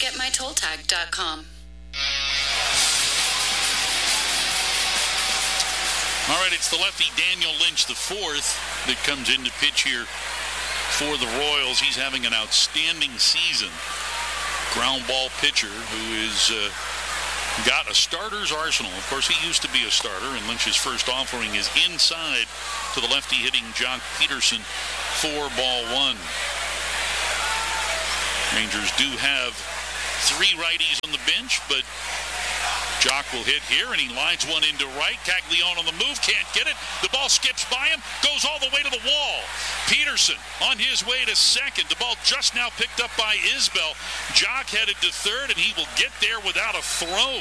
GetMyTollTag.com. All right, it's the lefty Daniel Lynch IV that comes in to pitch here for the Royals. He's having an outstanding season. Ground ball pitcher who is got a starter's arsenal. Of course, he used to be a starter, and Lynch's first offering is inside to the lefty hitting Jock Peterson for ball one. Rangers do have three righties on the bench, but Jock will hit here, and he lines one into right. Caglione on the move, can't get it. The ball skips by him, goes all the way to the wall. Peterson on his way to second. The ball just now picked up by Isbell. Jock headed to third, and he will get there without a throw.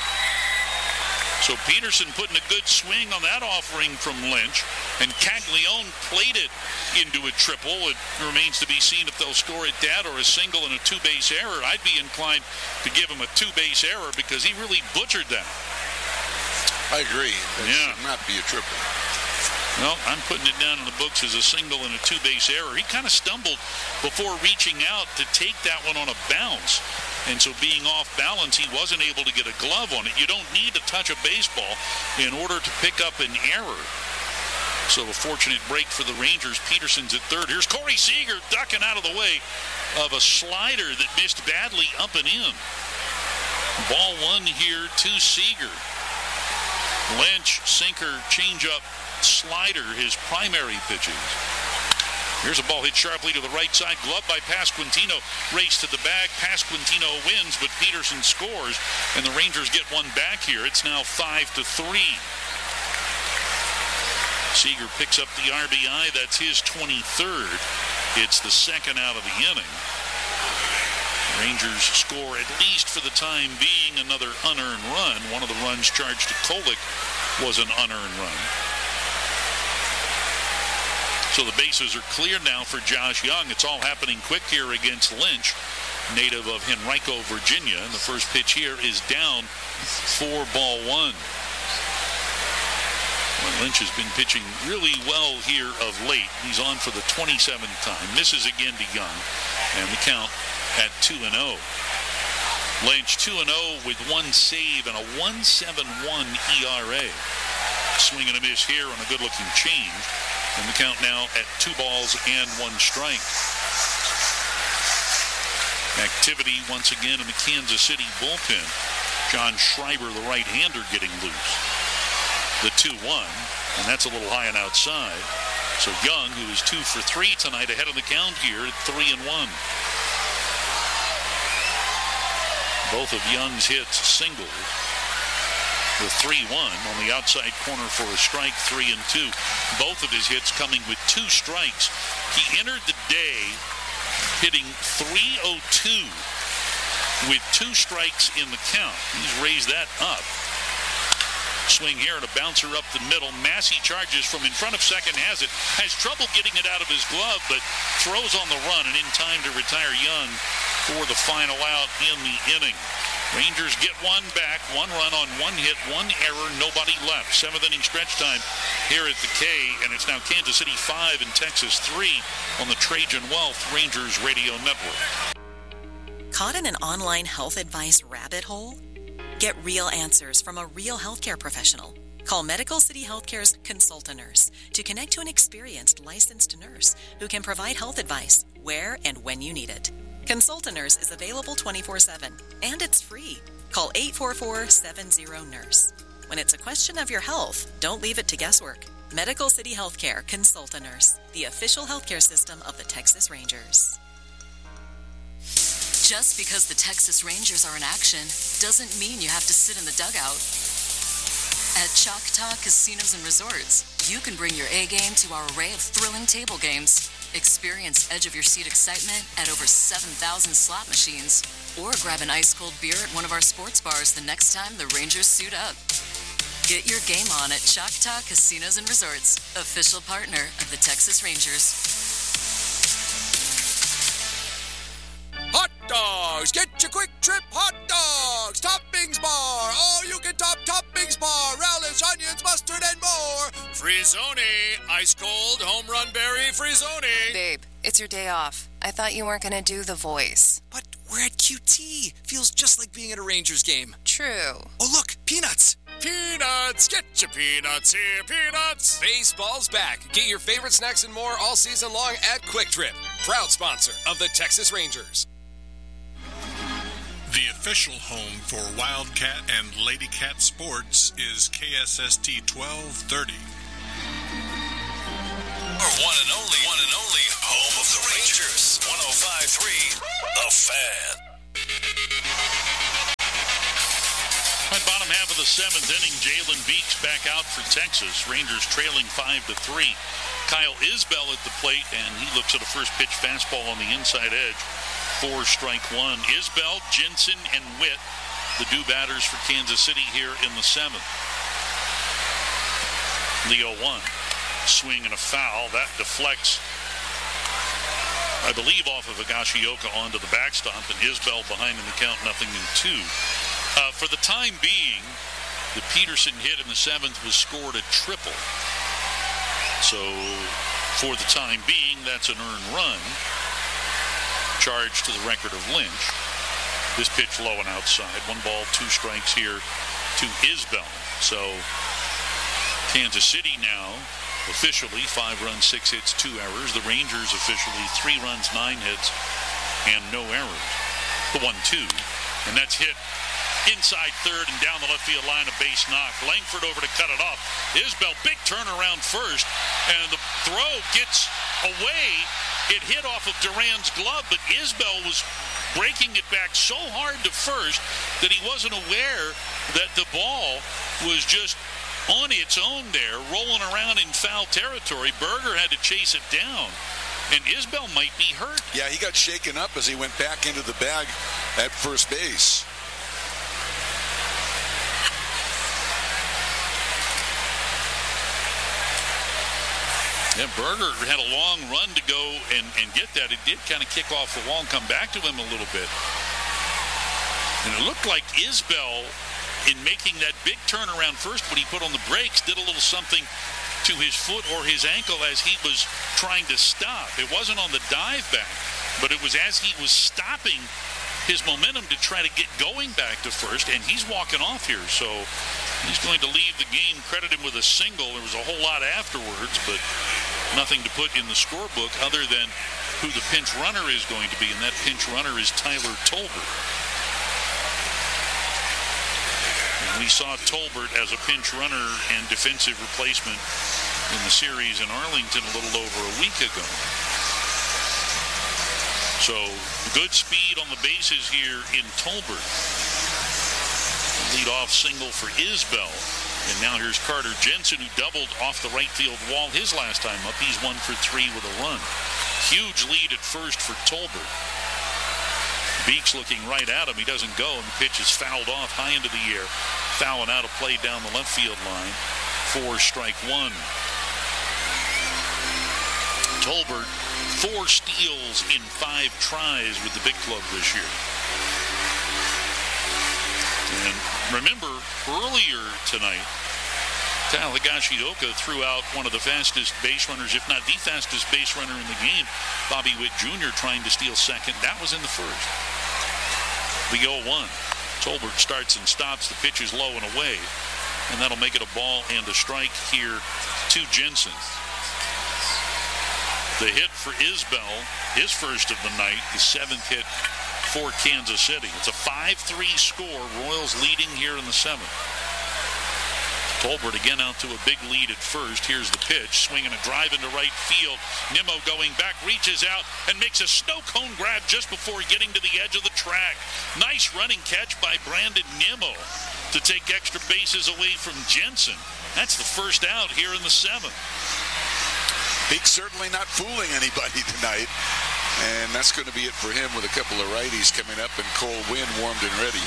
So Peterson putting a good swing on that offering from Lynch, and Caglione played it into a triple. It remains to be seen if they'll score it that or a single and a two-base error. I'd be inclined to give him a two-base error because he really butchered that. I agree. That should not be a triple. Well, I'm putting it down in the books as a single and a two-base error. He kind of stumbled before reaching out to take that one on a bounce. And so being off balance, he wasn't able to get a glove on it. You don't need to touch a baseball in order to pick up an error. So a fortunate break for the Rangers. Peterson's at third. Here's Corey Seager ducking out of the way of a slider that missed badly up and in. Ball one here to Seager. Lynch, sinker, changeup, slider, his primary pitches. Here's a ball hit sharply to the right side. Glove by Pasquantino. Race to the bag. Pasquantino wins, but Peterson scores, and the Rangers get one back here. It's now 5-3. Seager picks up the RBI. That's his 23rd. It's the second out of the inning. Rangers score, at least for the time being, another unearned run. One of the runs charged to Kolek was an unearned run. So the bases are clear now for Josh Young. It's all happening quick here against Lynch, native of Henrico, Virginia. And the first pitch here is down for ball one. Well, Lynch has been pitching really well here of late. He's on for the 27th time. Misses again to Young. And the count at 2-0. Lynch 2-0 with one save and a 1.71 ERA. Swing and a miss here on a good-looking change. And the count now at 2 balls and 1 strike. Activity once again in the Kansas City bullpen. John Schreiber, the right-hander, getting loose. The 2-1, and that's a little high and outside. So Young, who is 2 for 3 tonight, ahead of the count here at 3-1. Both of Young's hits singles. The 3-1 on the outside corner for a strike, 3-2. Both of his hits coming with 2 strikes. He entered the day hitting .302 with 2 strikes in the count. He's raised that up. Swing here and a bouncer up the middle. Massey charges from in front of second, has it. Has trouble getting it out of his glove, but throws on the run and in time to retire Young for the final out in the inning. Rangers get one back, 1 run on 1 hit, 1 error, nobody left. 7th inning stretch time here at the K, and it's now Kansas City 5 and Texas 3 on the Trajan Wealth Rangers Radio Network. Caught in an online health advice rabbit hole? Get real answers from a real healthcare professional. Call Medical City Healthcare's Consultant Nurse to connect to an experienced licensed nurse who can provide health advice where and when you need it. Consultant Nurse is available 24/7, and it's free. Call 844-70-NURSE. When it's a question of your health, don't leave it to guesswork. Medical City Healthcare Consultant Nurse, the official healthcare system of the Texas Rangers. Just because the Texas Rangers are in action doesn't mean you have to sit in the dugout. At Choctaw Casinos and Resorts, you can bring your A game to our array of thrilling table games. Experience edge-of-your-seat excitement at over 7,000 slot machines. Or grab an ice-cold beer at one of our sports bars the next time the Rangers suit up. Get your game on at Choctaw Casinos and Resorts, official partner of the Texas Rangers. Hot dogs! Get your Quick Trip hot dogs! Toppings bar! All you can toppings bar! Relish, onions, mustard, and more! Frizzoni! Ice cold, home run berry Frizzoni! Babe, it's your day off. I thought you weren't going to do The Voice. But We're at QT. Feels just like being at a Rangers game. True. Oh, look, peanuts. Peanuts! Get your peanuts here, peanuts! Baseball's back. Get your favorite snacks and more all season long at Quick Trip, proud sponsor of the Texas Rangers. The official home for Wildcat and Lady Cat sports is KSST 1230. Our one and only home of the Rangers. 105.3 The Fan. At bottom half of the seventh inning, Jalen Beeks back out for Texas. Rangers trailing 5-3. Kyle Isbell at the plate, and he looks at a first pitch fastball on the inside edge. 4 strike 1. Isbell, Jensen, and Witt, the due batters for Kansas City here in the seventh. Leo 1. Swing and a foul. That deflects, I believe, off of Higashioka onto the backstop, and Isbell behind in the count, 0-2. For the time being, the Peterson hit in the seventh was scored a triple. So, for the time being, that's an earned run. Charged to the record of Lynch. This pitch low and outside. 1 ball, 2 strikes here to Isbell. So, Kansas City now officially 5 runs, 6 hits, 2 errors. The Rangers officially 3 runs, 9 hits, and no errors. The 1-2, and that's hit inside third and down the left field line, a base knock. Langford over to cut it off. Isbell, big turnaround first, and the throw gets away. It hit off of Duran's glove, but Isbell was breaking it back so hard to first that he wasn't aware that the ball was just on its own there, rolling around in foul territory. Berger had to chase it down, and Isbell might be hurt. Yeah, he got shaken up as he went back into the bag at first base. Yeah, Berger had a long run to go and get that. It did kind of kick off the wall and come back to him a little bit. And it looked like Isbell, in making that big turnaround first when he put on the brakes, did a little something to his foot or his ankle as he was trying to stop. It wasn't on the dive back, but it was as he was stopping his momentum to try to get going back to first, and he's walking off here, so he's going to leave the game. Credit him with a single. There was a whole lot afterwards, but nothing to put in the scorebook other than who the pinch runner is going to be, and that pinch runner is Tyler Tolbert. And we saw Tolbert as a pinch runner and defensive replacement in the series in Arlington a little over a week ago. So, good speed on the bases here in Tolbert. Lead-off single for Isbell. And now here's Carter Jensen, who doubled off the right field wall his last time up. He's 1 for 3 with a run. Huge lead at first for Tolbert. Beeks looking right at him. He doesn't go, and the pitch is fouled off high into the air. Fouling out a play down the left field line. 4 strike 1. Tolbert, 4 steals in 5 tries with the big club this year. And remember, earlier tonight, Kyle Higashioka threw out one of the fastest base runners, if not the fastest base runner in the game, Bobby Witt Jr., trying to steal second. That was in the first. The 0-1. Tolbert starts and stops. The pitch is low and away. And that'll make it a ball and a strike here to Jensen. The hit for Isbell, his first of the night, the 7th hit for Kansas City. It's a 5-3 score. Royals leading here in the 7th. Tolbert again out to a big lead at first. Here's the pitch, swinging a drive into right field. Nimmo going back, reaches out and makes a snow cone grab just before getting to the edge of the track. Nice running catch by Brandon Nimmo to take extra bases away from Jensen. That's the first out here in the 7th. Beeks certainly not fooling anybody tonight, and that's going to be it for him with a couple of righties coming up and Cole Winn warmed and ready.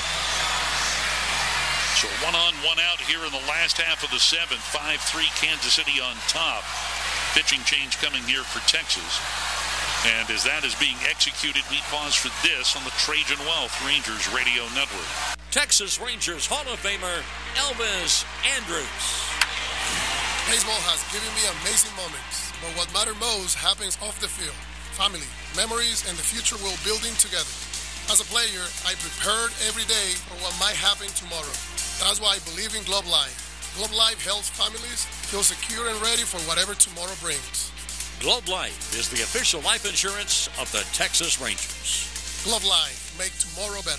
So 1 on, 1 out here in the last half of the 7th. 5-3 Kansas City on top. Pitching change coming here for Texas. And as that is being executed, we pause for this on the Trajan Wealth Rangers Radio Network. Texas Rangers Hall of Famer Elvis Andrus. Baseball has given me amazing moments, but what matters most happens off the field. Family, memories, and the future we're building together. As a player, I prepared every day for what might happen tomorrow. That's why I believe in Globe Life. Globe Life helps families feel secure and ready for whatever tomorrow brings. Globe Life is the official life insurance of the Texas Rangers. Globe Life, make tomorrow better.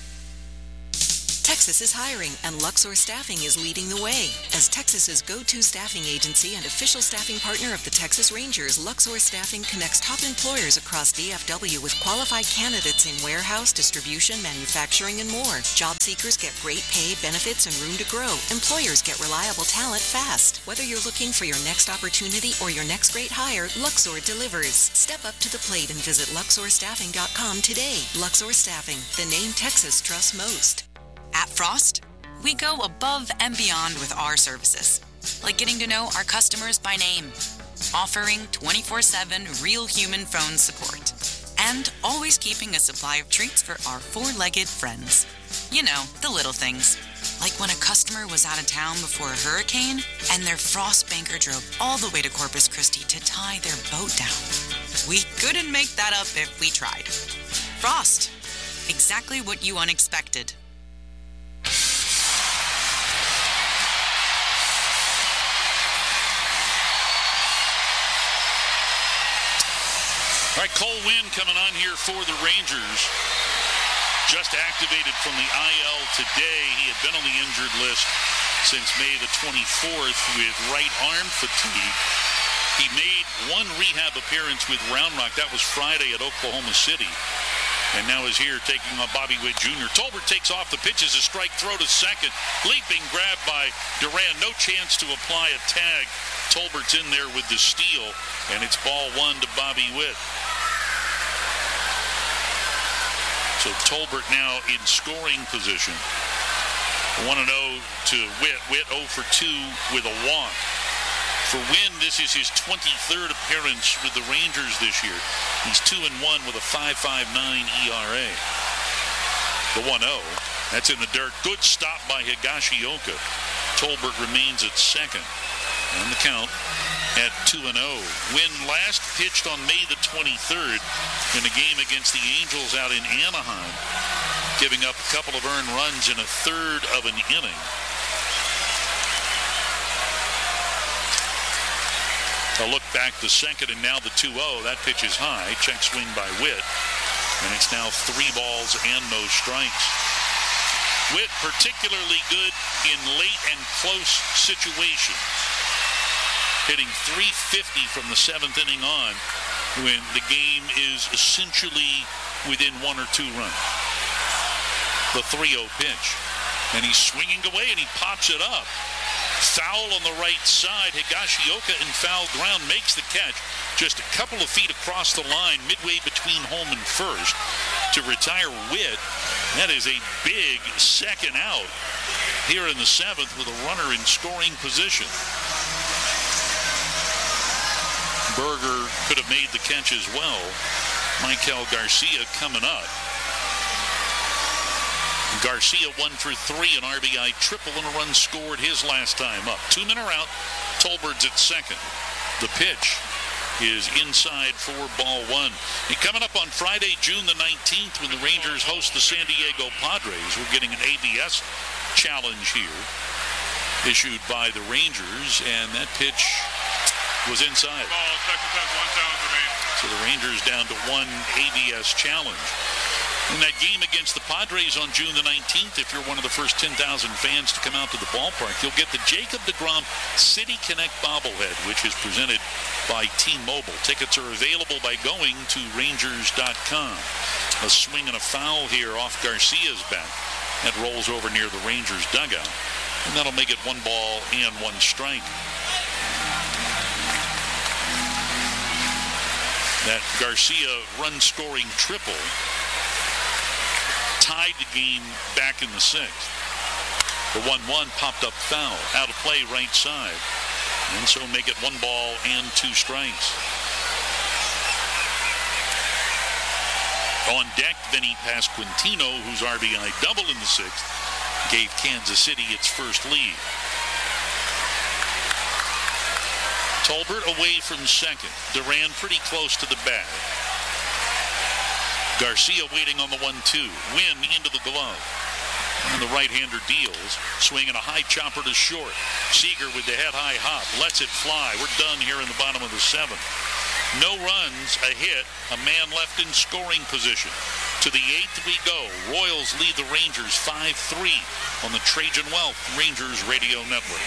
Texas is hiring, and Luxor Staffing is leading the way. As Texas's go-to staffing agency and official staffing partner of the Texas Rangers, Luxor Staffing connects top employers across DFW with qualified candidates in warehouse, distribution, manufacturing, and more. Job seekers get great pay, benefits, and room to grow. Employers get reliable talent fast. Whether you're looking for your next opportunity or your next great hire, Luxor delivers. Step up to the plate and visit LuxorStaffing.com today. Luxor Staffing, the name Texas trusts most. At Frost, we go above and beyond with our services, like getting to know our customers by name, offering 24/7 real human phone support, and always keeping a supply of treats for our four-legged friends. You know, the little things, like when a customer was out of town before a hurricane and their Frost banker drove all the way to Corpus Christi to tie their boat down. We couldn't make that up if we tried. Frost, exactly what you unexpected. All right, Cole Winn coming on here for the Rangers. Just activated from the IL today. He had been on the injured list since May the 24th with right arm fatigue. He made one rehab appearance with Round Rock. That was Friday at Oklahoma City. And now is here taking on Bobby Witt Jr. Tolbert takes off the pitch as a strike throw to second. Leaping grab by Duran. No chance to apply a tag. Tolbert's in there with the steal. And it's ball one to Bobby Witt. So Tolbert now in scoring position. 1-0 to Witt. Witt 0 for 2 with a walk. For Winn, this is his 23rd appearance with the Rangers this year. He's 2-1 with a 5.59 ERA. The 1-0. That's in the dirt. Good stop by Higashioka. Tolbert remains at second. And the count at 2-0. Winn last pitched on May the 23rd in a game against the Angels out in Anaheim, giving up a couple of earned runs in a third of an inning. A look back to second, and now the 2-0. That pitch is high. Check swing by Witt. And it's now 3 balls and no strikes. Witt particularly good in late and close situations, hitting .350 from the 7th inning on when the game is essentially within 1 or 2 runs. The 3-0 pitch. And he's swinging away and he pops it up. Foul on the right side. Higashioka in foul ground makes the catch just a couple of feet across the line, midway between home and first, to retire Witt. That is a big second out here in the 7th with a runner in scoring position. Berger could have made the catch as well. Michael Garcia coming up. Garcia 1 for 3, an RBI triple and a run scored his last time up. 2 men are out. Tolbert's at second. The pitch is inside for ball 1. And coming up on Friday, June the 19th, when the Rangers host the San Diego Padres, we're getting an ABS challenge here issued by the Rangers, and that pitch was inside. So the Rangers down to 1 ABS challenge. In that game against the Padres on June the 19th, if you're one of the first 10,000 fans to come out to the ballpark, you'll get the Jacob deGrom City Connect bobblehead, which is presented by T-Mobile. Tickets are available by going to Rangers.com. A swing and a foul here off Garcia's bat. That rolls over near the Rangers dugout. And that'll make it 1 ball and 1 strike. That Garcia run-scoring triple tied the game back in the 6th. The 1-1 popped up foul. Out of play right side. And so make it 1 ball and 2 strikes. On deck, Vinny Pasquantino, whose RBI double in the 6th, gave Kansas City its first lead. Tolbert away from second. Duran pretty close to the bag. Garcia waiting on the 1-2. Wynn into the glove. And the right-hander deals, swinging a high chopper to short. Seager with the head-high hop, lets it fly. We're done here in the bottom of the 7th. No runs, a hit, a man left in scoring position. To the 8th we go. Royals lead the Rangers 5-3 on the Trajan Wealth Rangers Radio Network.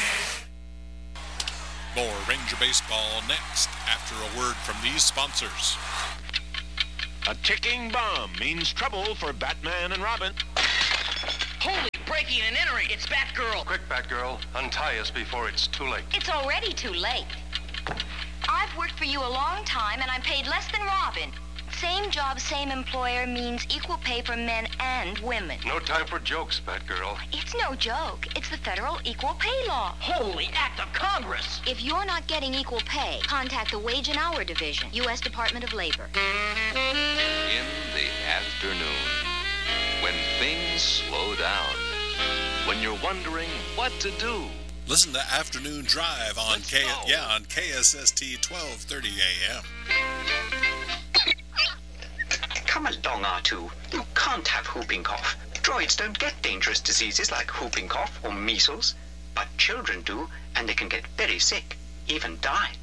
More Ranger Baseball next after a word from these sponsors. A ticking bomb means trouble for Batman and Robin. Holy, breaking and entering. It's Batgirl. Quick, Batgirl. Untie us before it's too late. It's already too late. I've worked for you a long time, and I'm paid less than Robin. Same job, same employer means equal pay for men and women. No time for jokes, Batgirl. It's no joke. It's the federal equal pay law. Holy act of Congress. If you're not getting equal pay, contact the Wage and Hour Division, U.S. Department of Labor. In the afternoon, when things slow down, when you're wondering what to do. Listen to Afternoon Drive on KSST 1230 AM. Come along, R2. You can't have whooping cough. Droids don't get dangerous diseases like whooping cough or measles, but children do, and they can get very sick, even die.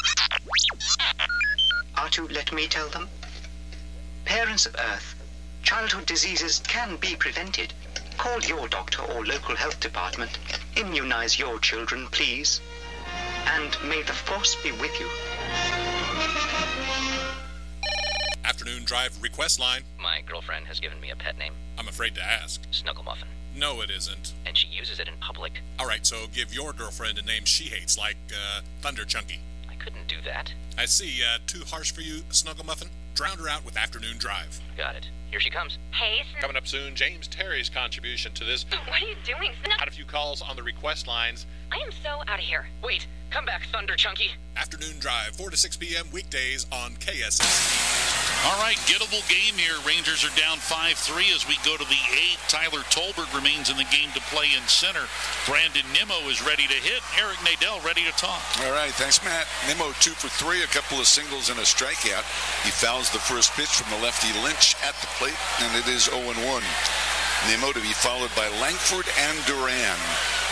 R2, let me tell them. Parents of Earth, childhood diseases can be prevented. Call your doctor or local health department. Immunize your children, please. And may the Force be with you. Afternoon Drive request line. My girlfriend has given me a pet name. I'm afraid to ask. Snuggle Muffin. No, it isn't. And she uses it in public. All right, so give your girlfriend a name she hates, like Thunder Chunky. I couldn't do that. I see. Too harsh for you, Snuggle Muffin? Drown her out with Afternoon Drive. Got it. Here she comes. Hey, Coming up soon, James Terry's contribution to this. What are you doing? Had a few calls on the request lines. I am so out of here. Wait, come back, Thunder Chunky. Afternoon Drive, 4 to 6 p.m. weekdays on KSS. All right, gettable game here. Rangers are down 5-3 as we go to the 8th. Tyler Tolbert remains in the game to play in center. Brandon Nimmo is ready to hit. Eric Nadel ready to talk. All right, thanks, Matt. Nimmo 2 for 3, a couple of singles and a strikeout. He fouls the first pitch from the lefty Lynch at the plate, and it is 0-1. Nimmo to be followed by Langford and Duran.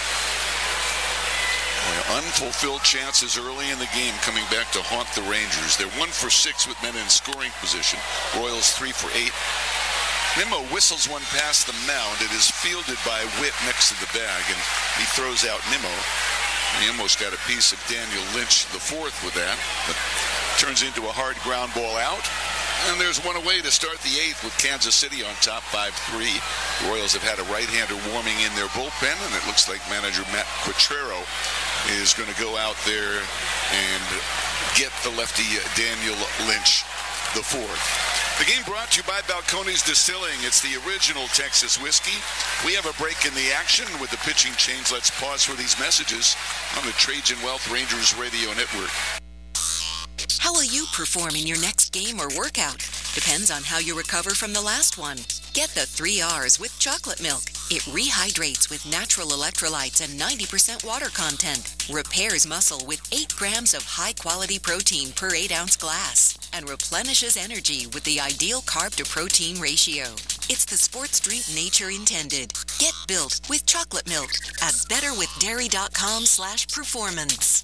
Unfulfilled chances early in the game coming back to haunt the Rangers. They're 1 for 6 with men in scoring position. Royals 3 for 8. Nimmo whistles one past the mound. It is fielded by Witt next to the bag, and he throws out Nimmo. He almost got a piece of Daniel Lynch the fourth with that, but turns into a hard ground ball out. And there's one away to start the 8th with Kansas City on top 5-3. The Royals have had a right-hander warming in their bullpen, and it looks like manager Matt Quatrero is going to go out there and get the lefty Daniel Lynch the fourth. The game brought to you by Balcones Distilling. It's the original Texas whiskey. We have a break in the action with the pitching change. Let's pause for these messages on the Trajan Wealth Rangers Radio Network. How will you perform in your next game or workout? Depends on how you recover from the last one. Get the 3 R's with chocolate milk. It rehydrates with natural electrolytes and 90% water content. Repairs muscle with 8 grams of high-quality protein per 8-ounce glass. And replenishes energy with the ideal carb-to-protein ratio. It's the sports drink nature intended. Get built with chocolate milk at betterwithdairy.com/performance.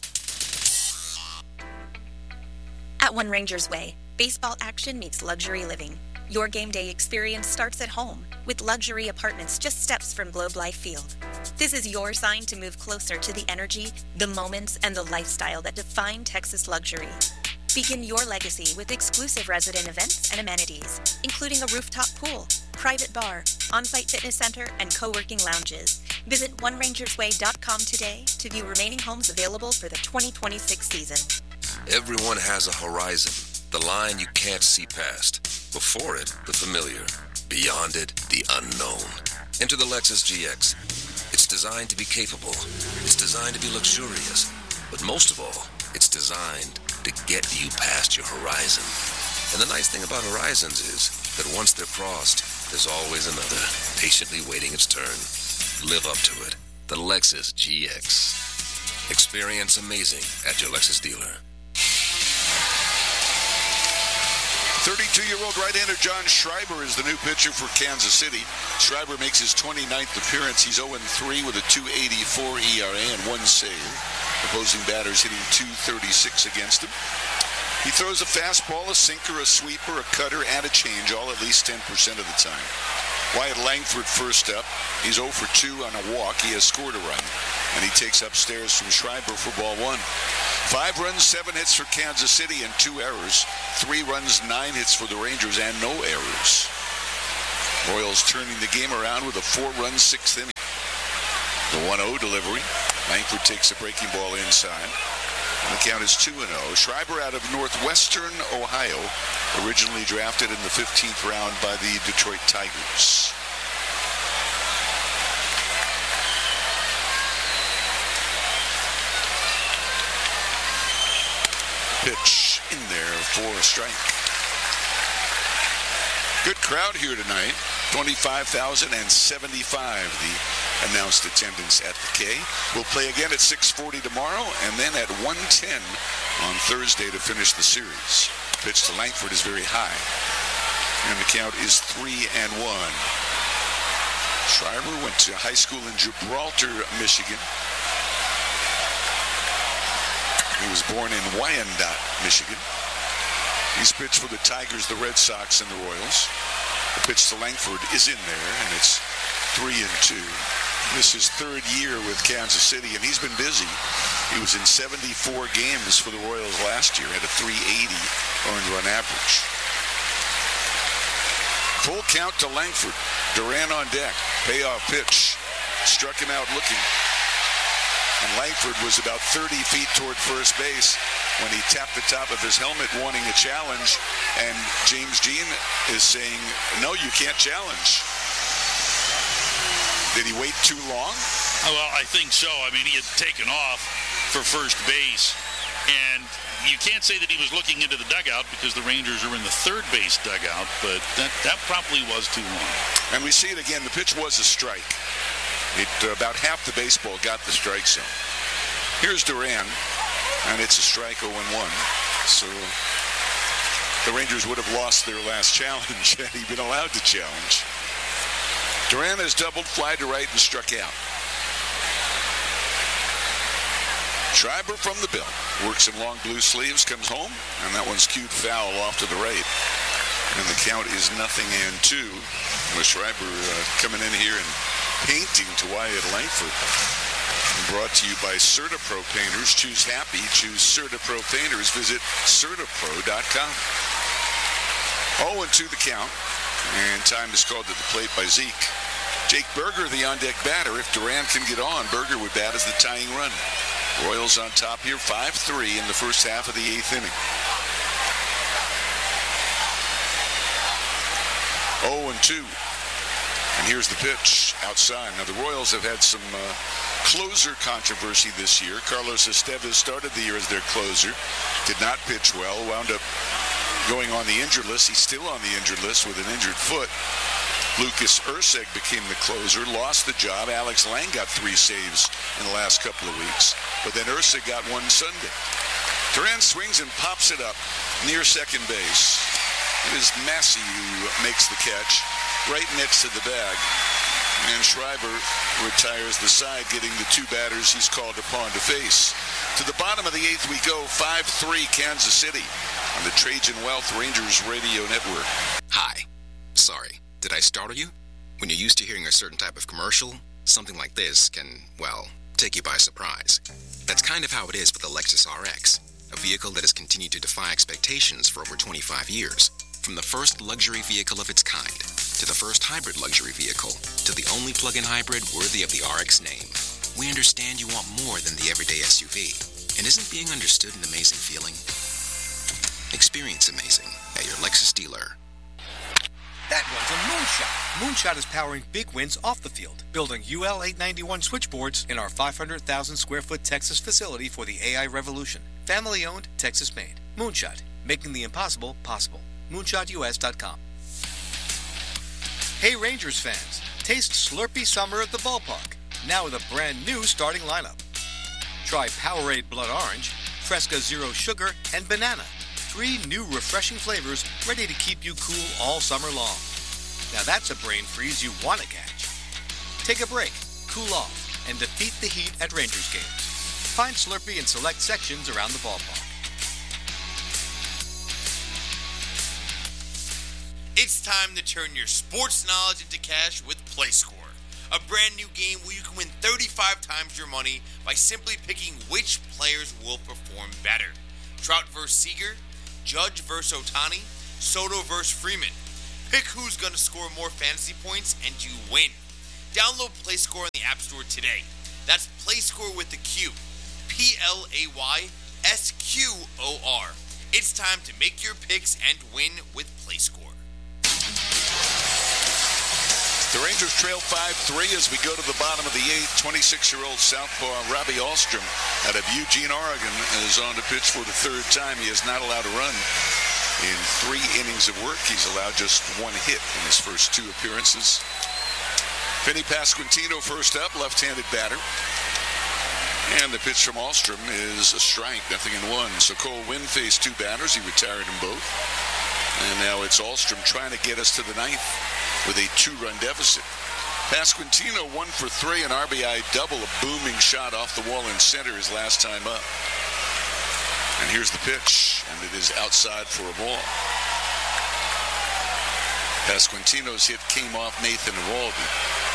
At One Rangers Way, baseball action meets luxury living. Your game day experience starts at home with luxury apartments just steps from Globe Life Field. This is your sign to move closer to the energy, the moments, and the lifestyle that define Texas luxury. Begin your legacy with exclusive resident events and amenities, including a rooftop pool, private bar, on-site fitness center, and co-working lounges. Visit OneRangersWay.com today to view remaining homes available for the 2026 season. Everyone has a horizon, the line you can't see past. Before it, the familiar. Beyond it, the unknown. Enter the Lexus GX. It's designed to be capable. It's designed to be luxurious. But most of all, it's designed to get you past your horizon. And the nice thing about horizons is that once they're crossed, there's always another, patiently waiting its turn. Live up to it. The Lexus GX. Experience amazing at your Lexus dealer. 32-year-old right-hander John Schreiber is the new pitcher for Kansas City. Schreiber makes his 29th appearance. He's 0-3 with a 2.84 ERA and 1 save. Opposing batters hitting .236 against him. He throws a fastball, a sinker, a sweeper, a cutter, and a change, all at least 10% of the time. Wyatt Langford first up. He's 0 for 2 on a walk. He has scored a run. And he takes upstairs from Schreiber for ball 1. 5 runs, 7 hits for Kansas City and 2 errors. 3 runs, 9 hits for the Rangers and no errors. Royals turning the game around with a 4-run 6th inning. The 1-0 delivery. Langford takes a breaking ball inside. And the count is 2-0. Schreiber out of Northwestern Ohio, originally drafted in the 15th round by the Detroit Tigers. Pitch in there for a strike. Good crowd here tonight. 25,075, the announced attendance at the K. We'll play again at 6:40 tomorrow and then at 1:10 on Thursday to finish the series. Pitch to Langford is very high. And the count is 3-1. Schreiber went to high school in Gibraltar, Michigan. He was born in Wyandotte, Michigan. He's pitched for the Tigers, the Red Sox, and the Royals. The pitch to Langford is in there, and it's 3-2. This is 3rd year with Kansas City, and he's been busy. He was in 74 games for the Royals last year, had a .380 earned run average. Full count to Langford. Duran on deck. Payoff pitch. Struck him out looking. And Langford was about 30 feet toward first base when he tapped the top of his helmet wanting a challenge. And James Jean is saying, no, you can't challenge. Did he wait too long? Well, I think so. I mean, he had taken off for first base. And you can't say that he was looking into the dugout because the Rangers are in the third base dugout. But that probably was too long. And we see it again. The pitch was a strike. About half the baseball got the strike zone. Here's Duran, and it's a strike 0-1. So the Rangers would have lost their last challenge had he been allowed to challenge. Duran has doubled, fly to right, and struck out. Schreiber from the bill. Works in long blue sleeves, comes home, and that one's cued foul off to the right. And the count is 0-2. With Schreiber coming in here and painting to Wyatt Langford. Brought to you by CertaPro Painters. Choose happy. Choose CertaPro Painters. Visit CertaPro.com. 0-2 the count. And time is called to the plate by Zeke. Jake Berger, the on-deck batter. If Duran can get on, Berger would bat as the tying run. Royals on top here, 5-3 in the first half of the 8th inning. 0-2. And here's the pitch outside. Now, the Royals have had some closer controversy this year. Carlos Estevez started the year as their closer. Did not pitch well. Wound up going on the injured list. He's still on the injured list with an injured foot. Lucas Erceg became the closer. Lost the job. Alex Lang got 3 saves in the last couple of weeks. But then Erceg got 1 Sunday. Duran swings and pops it up near second base. It is Massey who makes the catch right next to the bag. And Schreiber retires the side, getting the 2 batters he's called upon to face. To the bottom of the 8th we go, 5-3 Kansas City on the Trajan Wealth Rangers Radio Network. Hi. Sorry, did I startle you? When you're used to hearing a certain type of commercial, something like this can, well, take you by surprise. That's kind of how it is with the Lexus RX, a vehicle that has continued to defy expectations for over 25 years. From the first luxury vehicle of its kind, to the first hybrid luxury vehicle, to the only plug-in hybrid worthy of the RX name, we understand you want more than the everyday SUV. And isn't being understood an amazing feeling? Experience amazing at your Lexus dealer. That one's a moonshot. Moonshot is powering big wins off the field, building UL 891 switchboards in our 500,000 square foot Texas facility for the AI revolution. Family owned, Texas made. Moonshot, making the impossible possible. MoonshotUS.com. Hey Rangers fans, taste Slurpee Summer at the ballpark, now with a brand new starting lineup. Try Powerade Blood Orange, Fresca Zero Sugar, and Banana. 3 new refreshing flavors ready to keep you cool all summer long. Now that's a brain freeze you want to catch. Take a break, cool off, and defeat the heat at Rangers games. Find Slurpee in select sections around the ballpark. It's time to turn your sports knowledge into cash with PlayScore, a brand new game where you can win 35 times your money by simply picking which players will perform better. Trout vs. Seager, Judge vs. Ohtani, Soto vs. Freeman. Pick who's going to score more fantasy points and you win. Download PlayScore in the App Store today. That's PlayScore with the Q. PLAYSQOR. It's time to make your picks and win with PlayScore. The Rangers trail 5-3 as we go to the bottom of the 8th. 26-year-old southpaw Robbie Ahlstrom out of Eugene, Oregon is on to pitch for the third time. He is not allowed to run in 3 innings of work. He's allowed just 1 hit in his first 2 appearances. Vinny Pasquantino first up, left-handed batter. And the pitch from Ahlstrom is a strike, 0-1. So Cole Winn faced 2 batters. He retired them both. And now it's Ahlstrom trying to get us to the 9th with a 2-run deficit. Pasquantino 1 for 3, an RBI double, a booming shot off the wall in center his last time up. And here's the pitch, and it is outside for a ball. Pasquantino's hit came off Nathan Eovaldi.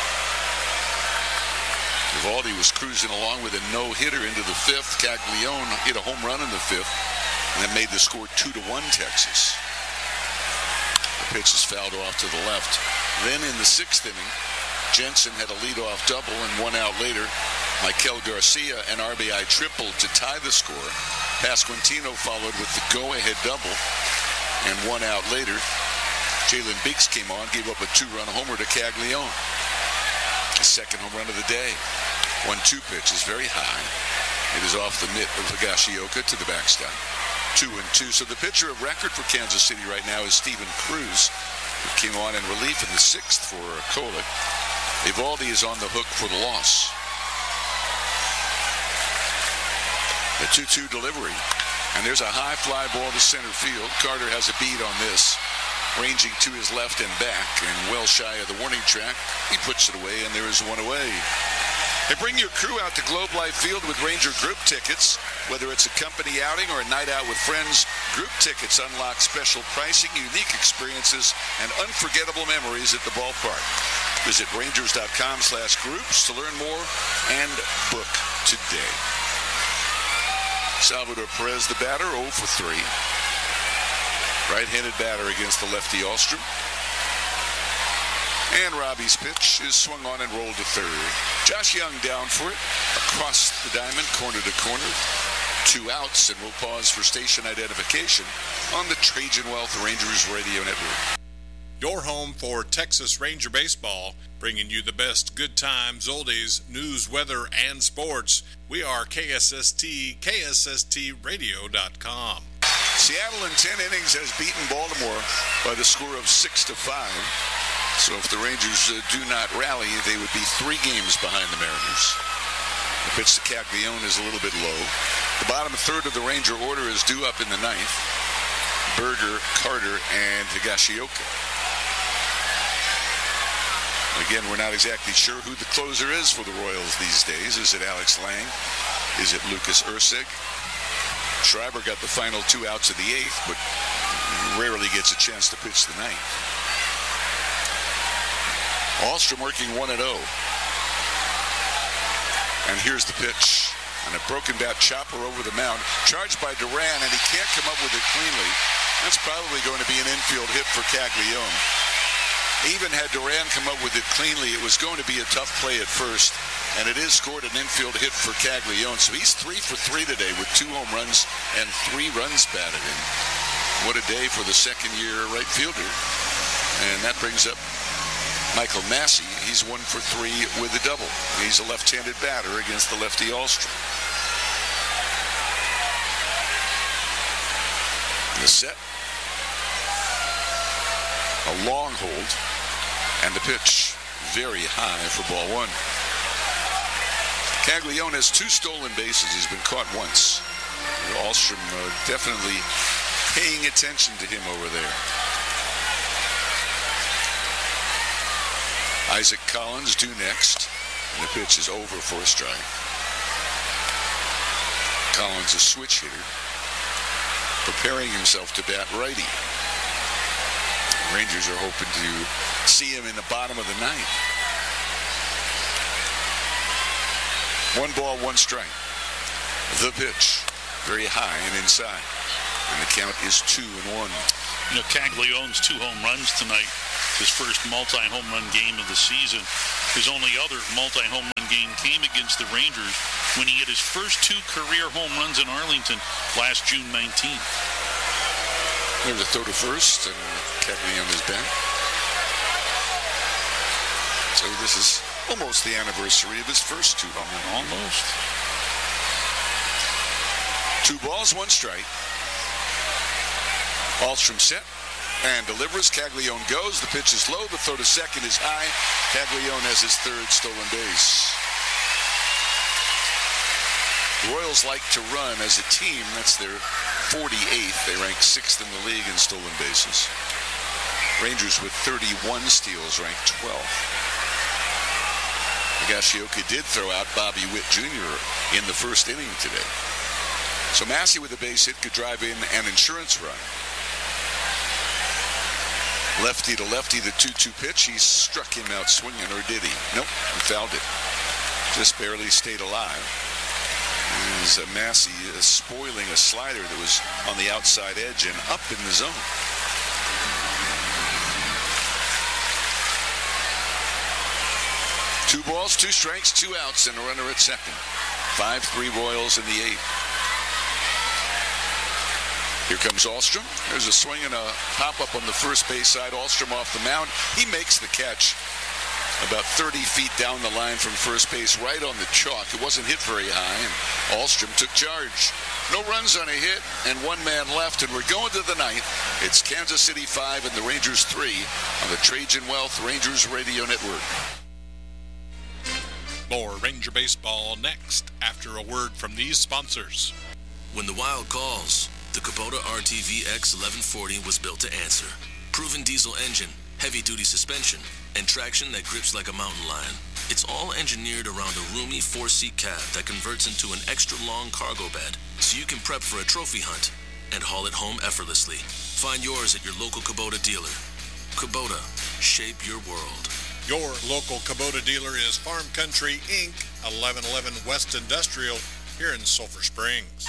Eovaldi was cruising along with a no-hitter into the 5th. Caglione hit a home run in the 5th, and that made the score 2-1 Texas. Pitch is fouled off to the left. Then in the 6th inning, Jensen had a leadoff double, and 1 out later, Michael Garcia an RBI triple to tie the score. Pasquantino followed with the go-ahead double, and 1 out later, Jalen Biggs came on, gave up a 2-run homer to Caglione. His second home run of the day. 1-2 pitch is very high. It is off the mitt of Higashioka to the backstop. 2-2. So the pitcher of record for Kansas City right now is Steven Cruz, who came on in relief in the 6th for Kolek. Eovaldi is on the hook for the loss. The 2-2 delivery. And there's a high fly ball to center field. Carter has a beat on this, ranging to his left and back, and well shy of the warning track. He puts it away, and there is 1 away. Hey, bring your crew out to Globe Life Field with Ranger Group tickets. Whether it's a company outing or a night out with friends, Group tickets unlock special pricing, unique experiences, and unforgettable memories at the ballpark. Visit rangers.com/groups to learn more and book today. Salvador Perez, the batter, 0 for 3. Right-handed batter against the lefty Ahlstrom. And Robbie's pitch is swung on and rolled to third. Josh Young down for it. Across the diamond, corner to corner. 2 outs, and we'll pause for station identification on the Trajan Wealth Rangers Radio Network. Your home for Texas Ranger baseball, bringing you the best good times, oldies, news, weather, and sports. We are KSST, KSSTradio.com. Seattle in 10 innings has beaten Baltimore by the score of 6-5. So if the Rangers do not rally, they would be 3 games behind the Mariners. The pitch to Caglione is a little bit low. The bottom third of the Ranger order is due up in the 9th. Berger, Carter, and Higashioka. Again, we're not exactly sure who the closer is for the Royals these days. Is it Alex Lang? Is it Lucas Ursig? Schreiber got the final 2 outs of the 8th, but rarely gets a chance to pitch the 9th. Ahlstrom working 1-0. And here's the pitch. And a broken bat chopper over the mound. Charged by Duran, and he can't come up with it cleanly. That's probably going to be an infield hit for Caglione. Even had Duran come up with it cleanly, it was going to be a tough play at first. And it is scored an infield hit for Caglione. So he's 3 for 3 today with 2 home runs and 3 runs batted in. What a day for the second-year right fielder. And that brings up Michael Massey. He's 1 for 3 with a double. He's a left-handed batter against the lefty Ahlstrom. The set. A long hold. And the pitch very high for ball 1. Caglione has 2 stolen bases. He's been caught once. Ahlstrom definitely paying attention to him over there. Isaac Collins due next, and the pitch is over for a strike. Collins, a switch hitter, preparing himself to bat righty. The Rangers are hoping to see him in the bottom of the ninth. 1 ball, 1 strike. The pitch, very high and inside, and the count is 2-1. You know, Caglianone's 2 home runs tonight. His first multi-home run game of the season. His only other multi-home run game came against the Rangers when he hit his first 2 career home runs in Arlington last June 19th. There's a throw to first, and Caglianone is back. So this is almost the anniversary of his first 2 home runs. Almost. 2 balls, 1 strike. Alstrom set and delivers. Caglianone goes. The pitch is low. The throw to second is high. Caglianone has his 3rd stolen base. The Royals like to run as a team. That's their 48th. They rank 6th in the league in stolen bases. Rangers with 31 steals rank 12th. Higashioka did throw out Bobby Witt Jr. in the first inning today. So Massey with a base hit could drive in an insurance run. Lefty to lefty, the 2-2 pitch. He struck him out swinging, or did he? Nope, he fouled it. Just barely stayed alive. As Massey is spoiling a slider that was on the outside edge and up in the zone. Two balls, 2 strikes, 2 outs, and a runner at second. 5-3 Royals in the 8th. Here comes Alstrom. There's a swing and a pop-up on the first base side. Alstrom off the mound. He makes the catch about 30 feet down the line from first base, right on the chalk. It wasn't hit very high, and Alstrom took charge. No runs on a hit, and 1 man left, and we're going to the 9th. It's Kansas City 5 and the Rangers 3 on the Trajan Wealth Rangers Radio Network. More Ranger Baseball next after a word from these sponsors. When the Wild calls, the Kubota RTV X 1140 was built to answer. Proven diesel engine, heavy-duty suspension, and traction that grips like a mountain lion. It's all engineered around a roomy 4-seat cab that converts into an extra-long cargo bed, so you can prep for a trophy hunt and haul it home effortlessly. Find yours at your local Kubota dealer. Kubota, shape your world. Your local Kubota dealer is Farm Country, Inc., 1111 West Industrial, here in Sulphur Springs.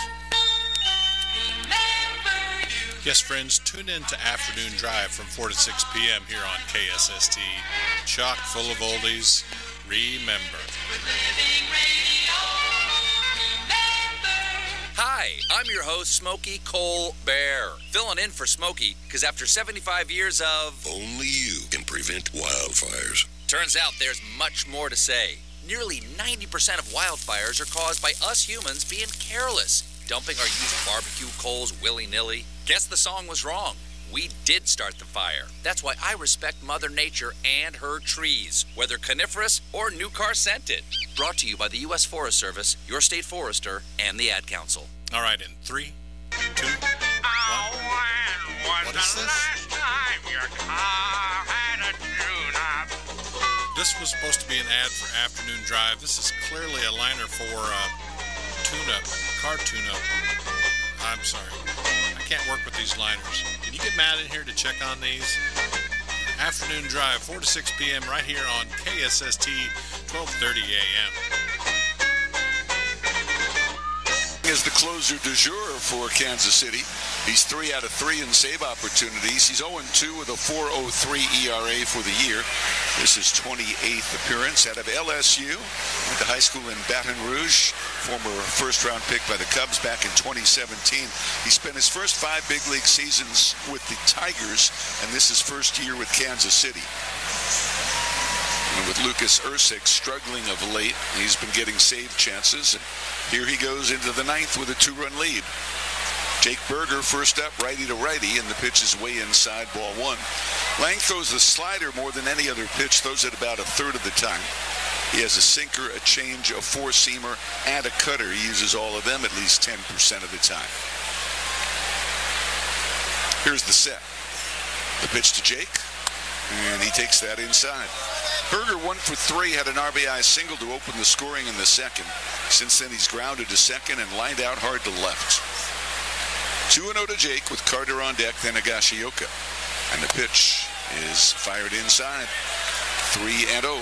Yes, friends, tune in to Afternoon Drive from 4 to 6 p.m. here on KSST. Chock full of oldies. Remember. Hi, I'm your host, Smokey Cole Bear. Filling in for Smokey, because after 75 years of... Only you can prevent wildfires. Turns out there's much more to say. Nearly 90% of wildfires are caused by us humans being careless, dumping our used barbecue coals willy-nilly. Guess the song was wrong. We did start the fire. That's why I respect Mother Nature and her trees, whether coniferous or new car scented. Brought to you by the U.S. Forest Service, your state forester, and the Ad Council. All right, in 3, 2, 1. What is this? This was supposed to be an ad for Afternoon Drive. This is clearly a liner for tune-up, car tune-up. I'm sorry. I can't work with these liners. Can you get Matt in here to check on these? Afternoon Drive, 4 to 6 p.m. right here on KSST, 1230 a.m. Is the closer du jour for Kansas City. He's 3 out of 3 in save opportunities. He's 0-2 with a 4.03 ERA for the year. This is 28th appearance out of LSU. Went to high school in Baton Rouge. Former first-round pick by the Cubs back in 2017. He spent his first 5 big league seasons with the Tigers, and this is first year with Kansas City. And with Lucas Erceg struggling of late, he's been getting save chances. And here he goes into the 9th with a 2-run lead. Jake Berger first up, righty to righty, and the pitch is way inside, ball 1. Lang throws the slider more than any other pitch, throws it about a third of the time. He has a sinker, a change, a 4-seamer, and a cutter. He uses all of them at least 10% of the time. Here's the set. The pitch to Jake, and he takes that inside. Berger 1 for 3, had an RBI single to open the scoring in the second. Since then, he's grounded to second and lined out hard to left. 2-0 to Jake with Carter on deck, then Higashioka. And the pitch is fired inside. 3-0.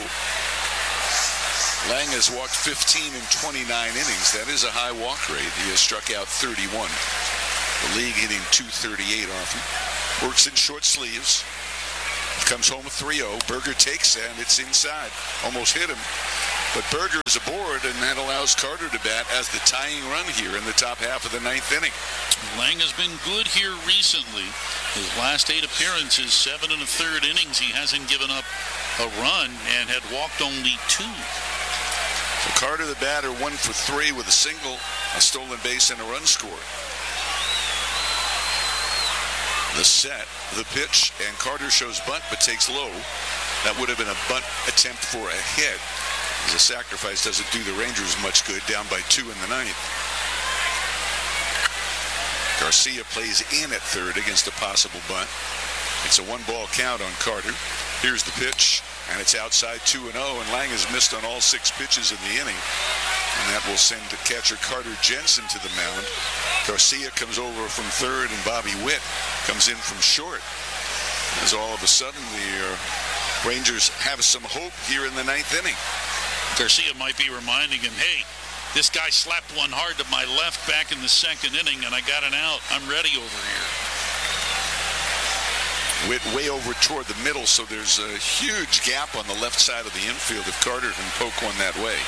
Lang has walked 15 in 29 innings. That is a high walk rate. He has struck out 31. The league hitting .238 often. Works in short sleeves. Comes home with 3-0. Berger takes and it's inside. Almost hit him. But Berger is aboard, and that allows Carter to bat as the tying run here in the top half of the ninth inning. Lang has been good here recently. His last 8 appearances, 7 1/3 innings. He hasn't given up a run and had walked only 2. So Carter, the batter, 1 for 3 with a single, a stolen base, and a run scored. The set, the pitch, and Carter shows bunt but takes low. That would have been a bunt attempt for a hit. As a sacrifice doesn't do the Rangers much good, down by 2 in the ninth. Garcia plays in at third against a possible bunt. It's a 1-ball count on Carter. Here's the pitch, and it's outside 2-0, and Lang has missed on all 6 pitches in the inning. And that will send catcher Carter Jensen to the mound. Garcia comes over from third, and Bobby Witt comes in from short. As all of a sudden, the Rangers have some hope here in the ninth inning. Garcia might be reminding him, hey, this guy slapped one hard to my left back in the second inning, and I got an out. I'm ready over here. Witt way over toward the middle, so there's a huge gap on the left side of the infield if Carter can poke one that way.